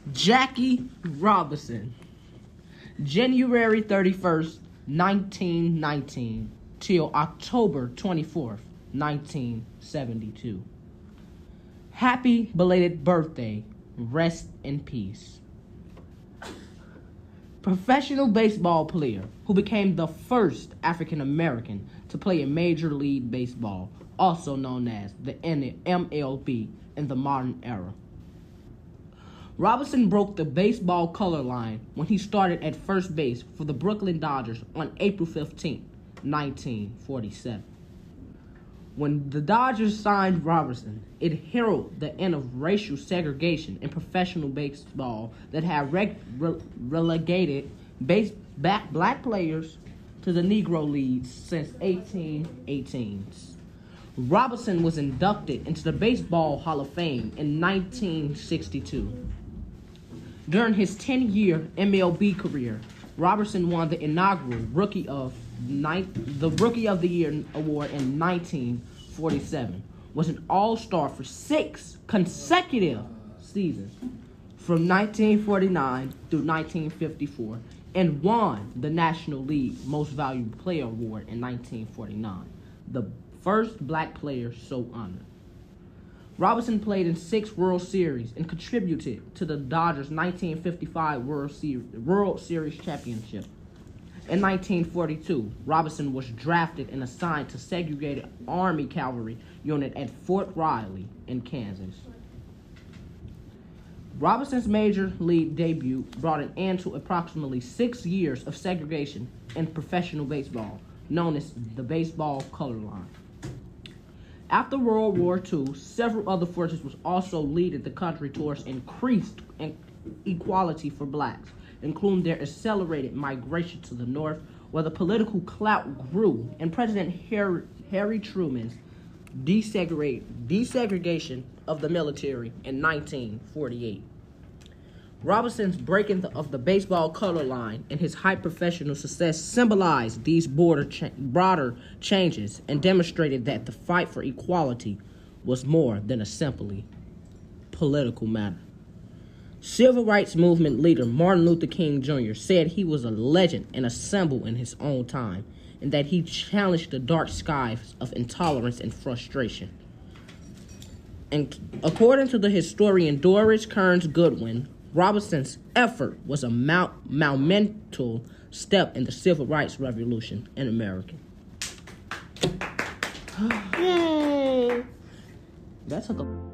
Jackie Robinson, January 31st, 1919 till October 24th, 1972. Happy belated birthday. Rest in peace. Professional baseball player who became the first African American to play in Major League Baseball, also known as the MLB in the modern era. Robinson broke the baseball color line when he started at first base for the Brooklyn Dodgers on April 15, 1947. When the Dodgers signed Robinson, it heralded the end of racial segregation in professional baseball that had relegated black players to the Negro Leagues since 1818. Robinson was inducted into the Baseball Hall of Fame in 1962. During his 10-year MLB career, Robinson won the inaugural Rookie of the Year award in 1947, was an All-Star for 6 consecutive seasons from 1949 through 1954, and won the National League Most Valuable Player award in 1949, the first black player so honored. Robinson played in 6 World Series and contributed to the Dodgers' 1955 World Series championship. In 1942, Robinson was drafted and assigned to segregated Army Cavalry Unit at Fort Riley in Kansas. Robinson's major league debut brought an end to approximately 6 years of segregation in professional baseball, known as the baseball color line. After World War II, several other forces was also leading the country towards increased equality for blacks, including their accelerated migration to the North, where the political clout grew, and President Harry Truman's desegregation of the military in 1948. Robinson's breaking of the baseball color line and his high professional success symbolized these broader changes and demonstrated that the fight for equality was more than a simply political matter. Civil rights movement leader Martin Luther King Jr. said he was a legend and a symbol in his own time, and that he challenged the dark skies of intolerance and frustration. And according to the historian Doris Kearns Goodwin, Robinson's effort was a monumental step in the civil rights revolution in America. Yay! That took a